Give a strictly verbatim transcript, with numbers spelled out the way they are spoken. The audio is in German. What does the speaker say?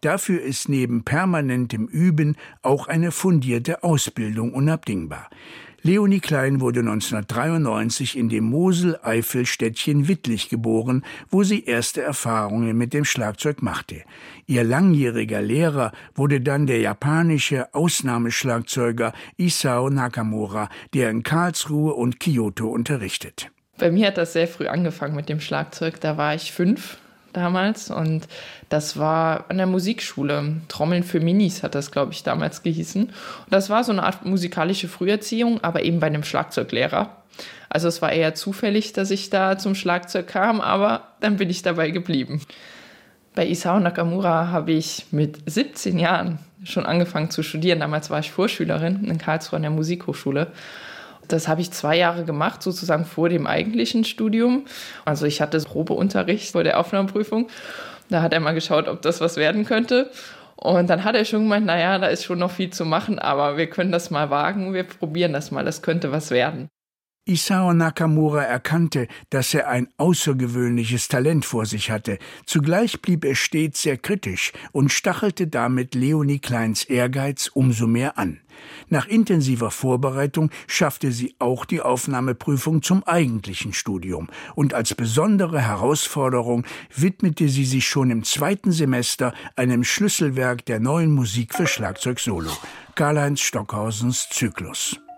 Dafür ist neben permanentem Üben auch eine fundierte Ausbildung unabdingbar. Leonie Klein wurde neunzehnhundertdreiundneunzig in dem Mosel-Eifel-Städtchen Wittlich geboren, wo sie erste Erfahrungen mit dem Schlagzeug machte. Ihr langjähriger Lehrer wurde dann der japanische Ausnahmeschlagzeuger Isao Nakamura, der in Karlsruhe und Kyoto unterrichtet. Bei mir hat das sehr früh angefangen mit dem Schlagzeug. Da war ich fünf damals und das war an der Musikschule. Trommeln für Minis hat das, glaube ich, damals gehießen. Und das war so eine Art musikalische Früherziehung, aber eben bei einem Schlagzeuglehrer. Also es war eher zufällig, dass ich da zum Schlagzeug kam, aber dann bin ich dabei geblieben. Bei Isao Nakamura habe ich mit siebzehn Jahren schon angefangen zu studieren. Damals war ich Vorschülerin in Karlsruhe an der Musikhochschule. Das habe ich zwei Jahre gemacht, sozusagen vor dem eigentlichen Studium. Also ich hatte Probeunterricht vor der Aufnahmeprüfung. Da hat er mal geschaut, ob das was werden könnte. Und dann hat er schon gemeint, naja, da ist schon noch viel zu machen, aber wir können das mal wagen, wir probieren das mal, das könnte was werden. Isao Nakamura erkannte, dass er ein außergewöhnliches Talent vor sich hatte. Zugleich blieb er stets sehr kritisch und stachelte damit Leonie Kleins Ehrgeiz umso mehr an. Nach intensiver Vorbereitung schaffte sie auch die Aufnahmeprüfung zum eigentlichen Studium. Und als besondere Herausforderung widmete sie sich schon im zweiten Semester einem Schlüsselwerk der neuen Musik für Schlagzeug Solo, Karlheinz Stockhausens Zyklus.